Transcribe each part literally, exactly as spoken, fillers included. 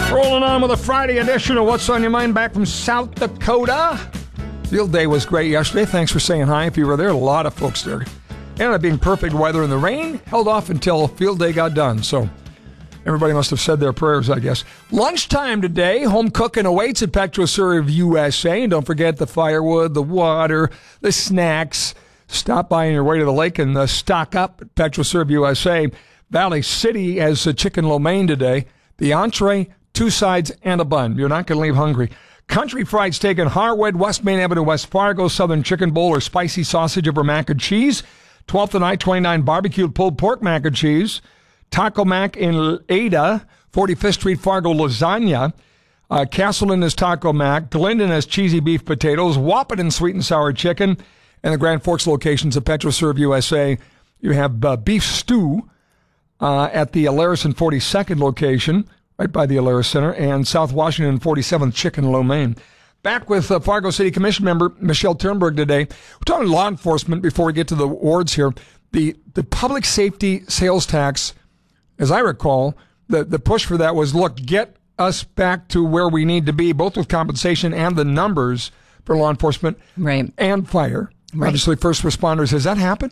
Rolling on with a Friday edition of What's on Your Mind back from South Dakota. Field day was great yesterday. Thanks for saying hi. If you were there, a lot of folks there. Ended up being perfect weather, and the rain held off until field day got done. So everybody must have said their prayers, I guess. Lunchtime today, home cooking awaits at PetroServe U S A. And don't forget the firewood, the water, the snacks. Stop by on your way to the lake and uh, stock up at PetroServe U S A. Valley City has a chicken lo mein today. The entree, two sides, and a bun. You're not going to leave hungry. Country Fried Steak in Harwood, West Main Avenue, West Fargo, Southern Chicken Bowl or spicy sausage over mac and cheese. twelfth and I twenty-nine barbecued pulled pork mac and cheese. Taco Mac in Ada, forty-fifth Street Fargo lasagna. Uh, Castleton is Taco Mac. Glendon has cheesy beef potatoes. Wahpeton sweet and sour chicken. And the Grand Forks locations of PetroServe U S A. You have uh, beef stew uh, at the Alaris and forty-second location, right by the Alaris Center, and South Washington forty-seventh chicken lo mein. Back with uh, Fargo City Commission member Michelle Turnberg today. We're talking law enforcement before we get to the awards here. The the public safety sales tax, as I recall, the, the push for that was, look, get us back to where we need to be, both with compensation and the numbers for law enforcement right. and fire. Right. Obviously, first responders. Has that happened?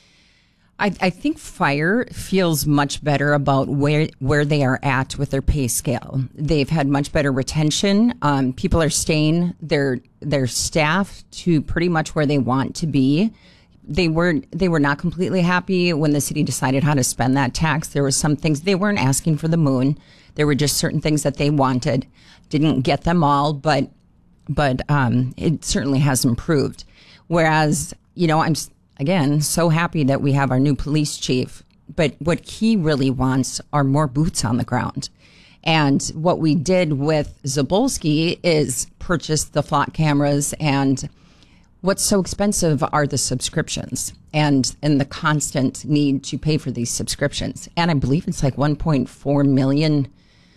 I, I think fire feels much better about where where they are at with their pay scale. They've had much better retention. Um, people are staying their their staff to pretty much where they want to be. They were they were not completely happy when the city decided how to spend that tax. There were some things they weren't asking for the moon. There were just certain things that they wanted. Didn't get them all, but but um, it certainly has improved. Whereas, you know, I'm again, so happy that we have our new police chief, but what he really wants are more boots on the ground. And what we did with Zabolski is purchase the flock cameras, and what's so expensive are the subscriptions and, and the constant need to pay for these subscriptions. And I believe it's like one point four million,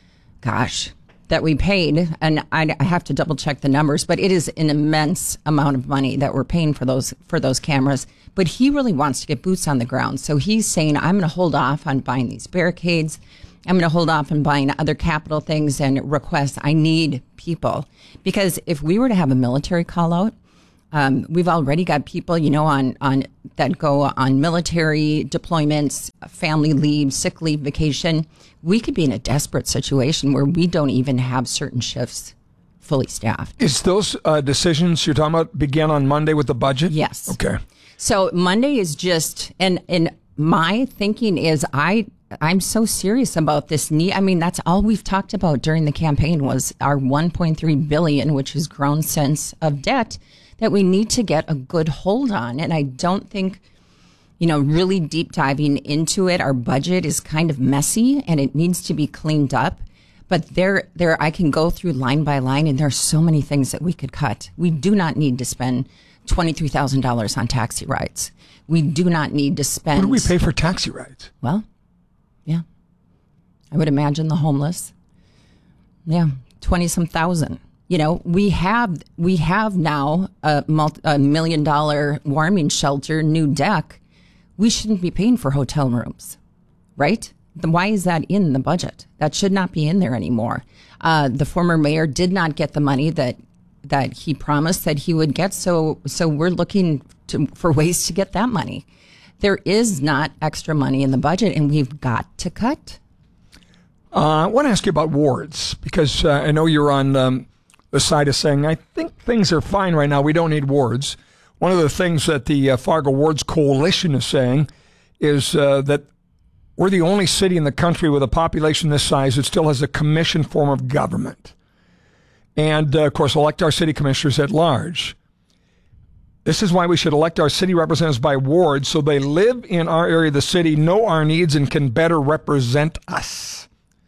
gosh, that we paid, and I have to double check the numbers, but it is an immense amount of money that we're paying for those for those cameras. But he really wants to get boots on the ground, so he's saying, I'm going to hold off on buying these barricades. I'm going to hold off on buying other capital things and requests. I need people, because if we were to have a military call out, um, we've already got people, you know, on on that go on military deployments, family leave, sick leave, vacation. We could be in a desperate situation where we don't even have certain shifts fully staffed. Is those uh, decisions you're talking about begin on Monday with the budget? Yes. Okay. So Monday is just, and and my thinking is I I'm so serious about this need. I mean, that's all we've talked about during the campaign was our one point three billion dollars, which has grown since, of debt that we need to get a good hold on. And I don't think, you know, really deep diving into it, our budget is kind of messy and it needs to be cleaned up. But there, there, I can go through line by line, and there are so many things that we could cut. We do not need to spend twenty-three thousand dollars on taxi rides. We do not need to spend. What do we pay for taxi rides? Well, yeah, I would imagine the homeless. Yeah, twenty some thousand. You know, we have we have now a, multi, a million dollar warming shelter, new deck. We shouldn't be paying for hotel rooms, right? Then why is that in the budget? That should not be in there anymore. Uh, the former mayor did not get the money that that he promised that he would get. So so we're looking to, for ways to get that money. There is not extra money in the budget, and we've got to cut. Uh, I want to ask you about wards, because uh, I know you're on um, the side of saying, I think things are fine right now. We don't need wards. One of the things that the uh, Fargo Wards Coalition is saying is uh, that we're the only city in the country with a population this size that still has a commission form of government. And, uh, of course, elect our city commissioners at large. This is why we should elect our city representatives by wards, so they live in our area of the city, know our needs, and can better represent us.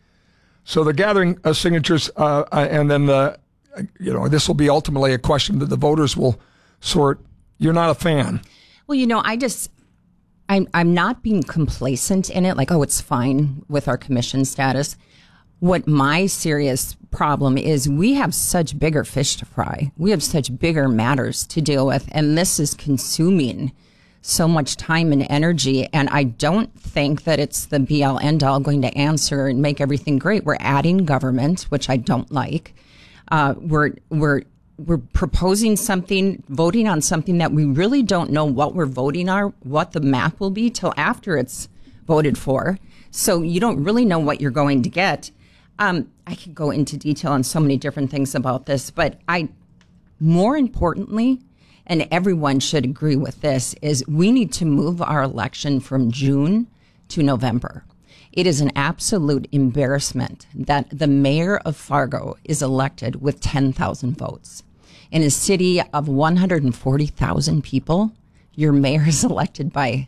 So they're gathering uh, signatures, uh, uh, and then, the, you know, this will be ultimately a question that the voters will sort. You're not a fan. Well, you know, I just, I'm, I'm not being complacent in it, like, oh, it's fine with our commission status. What my serious problem is, we have such bigger fish to fry. We have such bigger matters to deal with, and this is consuming so much time and energy. And I don't think that it's the be all end all going to answer and make everything great. We're adding government, which I don't like. Uh, we're, we're, we're proposing something, voting on something that we really don't know what we're voting on, what the map will be till after it's voted for. So you don't really know what you're going to get. Um, I could go into detail on so many different things about this, but I, more importantly, and everyone should agree with this, is we need to move our election from June to November. It is an absolute embarrassment that the mayor of Fargo is elected with ten thousand votes. In a city of one hundred forty thousand people, your mayor is elected by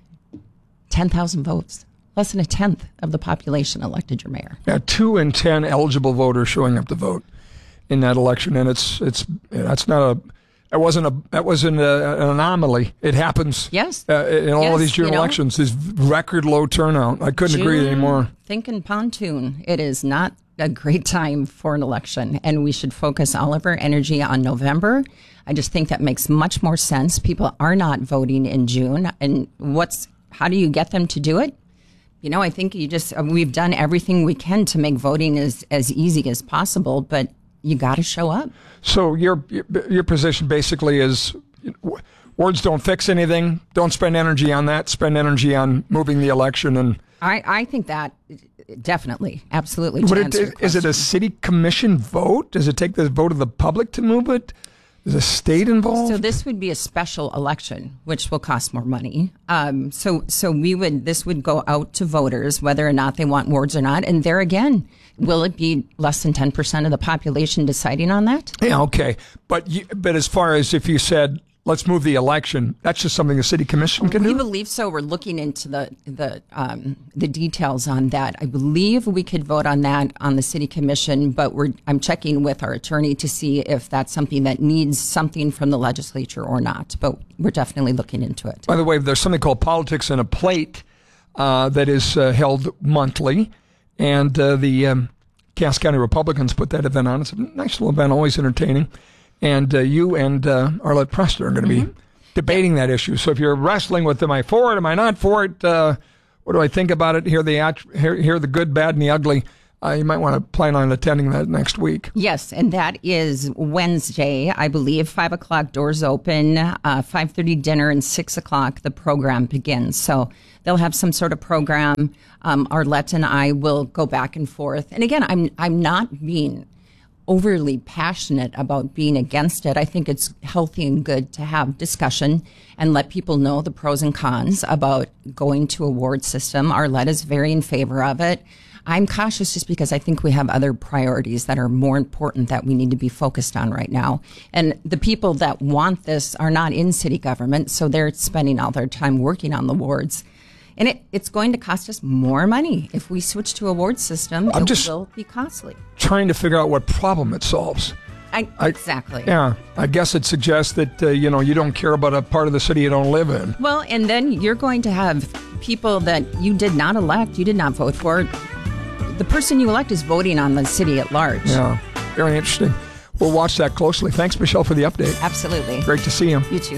ten thousand votes. Less than a tenth of the population elected your mayor. Yeah, two in ten eligible voters showing up to vote in that election, and it's it's that's not a that wasn't a that wasn't a, an anomaly. It happens. Yes, uh, in all yes, of these June you know, elections. This record low turnout. I couldn't June, agree anymore. Thinking pontoon. It is not a great time for an election, and we should focus all of our energy on November. I just think that makes much more sense. People are not voting in June, and what's how do you get them to do it? You know, I think you just we've done everything we can to make voting as as easy as possible, but you got to show up. So your your position basically is words don't fix anything. Don't spend energy on that. Spend energy on moving the election. And I, I think that definitely, absolutely. Would it, is it a city commission vote? Does it take the vote of the public to move it? Is the state involved? So this would be a special election, which will cost more money. Um, so so we would this would go out to voters, whether or not they want wards or not. And there again, will it be less than ten percent of the population deciding on that? Yeah, okay. But you, but as far as if you said, let's move the election, that's just something the city commission can we do? We believe so. We're looking into the the um, the details on that. I believe we could vote on that on the city commission, but we're I'm checking with our attorney to see if that's something that needs something from the legislature or not. But we're definitely looking into it. By the way, there's something called Politics in a Plate uh, that is uh, held monthly, and uh, the um, Cass County Republicans put that event on. It's a nice little event, always entertaining. And uh, you and uh, Arlette Preston are going to mm-hmm. be debating yeah. that issue. So if you're wrestling with, am I for it, am I not for it, uh, what do I think about it, hear the, hear, hear the good, bad, and the ugly, uh, you might want to plan on attending that next week. Yes, and that is Wednesday, I believe, five o'clock, doors open, uh, five thirty dinner, and six o'clock the program begins. So they'll have some sort of program. Um, Arlette and I will go back and forth. And again, I'm I'm not being overly passionate about being against it. I think it's healthy and good to have discussion and let people know the pros and cons about going to a ward system. Arlette is very in favor of it. I'm cautious just because I think we have other priorities that are more important that we need to be focused on right now. And the people that want this are not in city government, so they're spending all their time working on the wards. And it, it's going to cost us more money. If we switch to a ward system, I'm it just will be costly. Trying to figure out what problem it solves. I, I, exactly. Yeah. I guess it suggests that, uh, you know, you don't care about a part of the city you don't live in. Well, and then you're going to have people that you did not elect, you did not vote for. The person you elect is voting on the city at large. Yeah. Very interesting. We'll watch that closely. Thanks, Michelle, for the update. Absolutely. Great to see you. You too.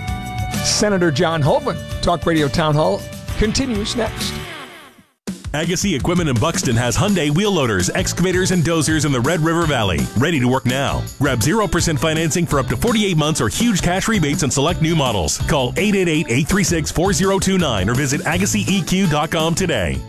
Senator John Holtman, Talk Radio Town Hall, continues next. Agassi Equipment in Buxton has Hyundai wheel loaders, excavators, and dozers in the Red River Valley. Ready to work now. Grab zero percent financing for up to forty-eight months or huge cash rebates on select new models. Call eight eight eight, eight three six, four zero two nine or visit agassi e q dot com today.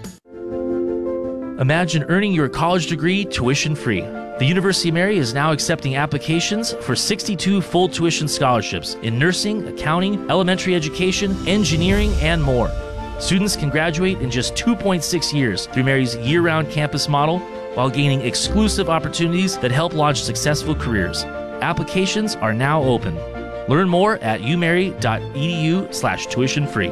Imagine earning your college degree tuition-free. The University of Mary is now accepting applications for sixty-two full tuition scholarships in nursing, accounting, elementary education, engineering, and more. Students can graduate in just two point six years through Mary's year-round campus model while gaining exclusive opportunities that help launch successful careers. Applications are now open. Learn more at u mary dot e d u slash tuition free.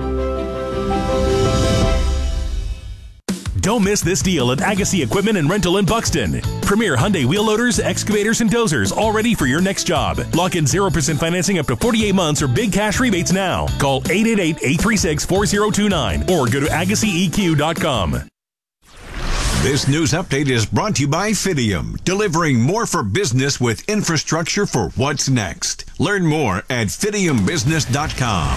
Don't miss this deal at Agassi Equipment and Rental in Buxton. Premier Hyundai wheel loaders, excavators, and dozers, all ready for your next job. Lock in zero percent financing up to forty-eight months or big cash rebates now. Call eight eight eight, eight three six, four zero two nine or go to agassi e q dot com. This news update is brought to you by Fidium, delivering more for business with infrastructure for what's next. Learn more at fidium business dot com.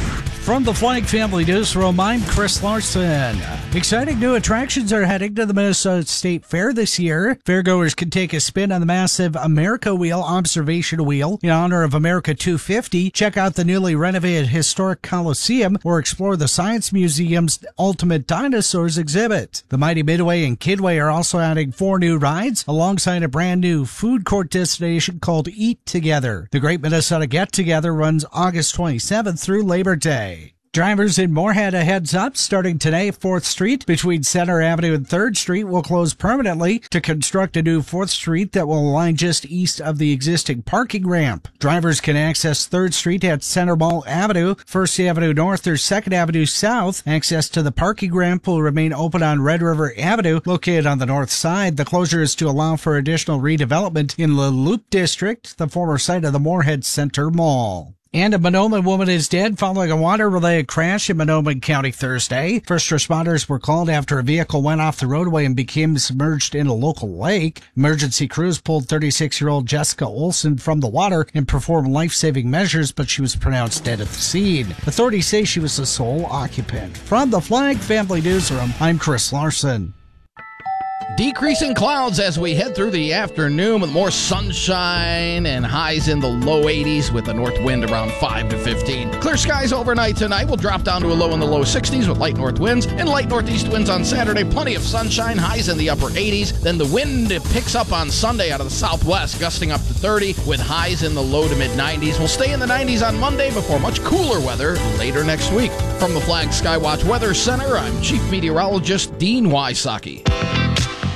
From the Flag Family Newsroom, I'm Chris Larson. Exciting new attractions are heading to the Minnesota State Fair this year. Fairgoers can take a spin on the massive America Wheel observation wheel in honor of America two fifty, check out the newly renovated Historic Coliseum, or explore the Science Museum's Ultimate Dinosaurs exhibit. The Mighty Midway and Kidway are also adding four new rides alongside a brand new food court destination called Eat Together. The Great Minnesota Get Together runs August twenty-seventh through Labor Day. Drivers in Moorhead, a heads up, starting today, fourth Street between Center Avenue and third Street will close permanently to construct a new fourth Street that will line just east of the existing parking ramp. Drivers can access third Street at Center Mall Avenue, first Avenue North or second Avenue South. Access to the parking ramp will remain open on Red River Avenue, located on the north side. The closure is to allow for additional redevelopment in the Loop District, the former site of the Moorhead Center Mall. And a Mahnomen woman is dead following a water-related crash in Mahnomen County Thursday. First responders were called after a vehicle went off the roadway and became submerged in a local lake. Emergency crews pulled thirty-six-year-old Jessica Olson from the water and performed life-saving measures, but she was pronounced dead at the scene. Authorities say she was the sole occupant. From the Flag Family Newsroom, I'm Chris Larson. Decreasing clouds as we head through the afternoon with more sunshine and highs in the low eighties with a north wind around five to fifteen. Clear skies overnight tonight. We'll drop down to a low in the low sixties with light north winds and light northeast winds on Saturday. Plenty of sunshine, highs in the upper eighties. Then the wind picks up on Sunday out of the southwest, gusting up to thirty with highs in the low to mid nineties. We'll stay in the nineties on Monday before much cooler weather later next week. From the Flag Skywatch Weather Center, I'm Chief Meteorologist Dean Wysocki.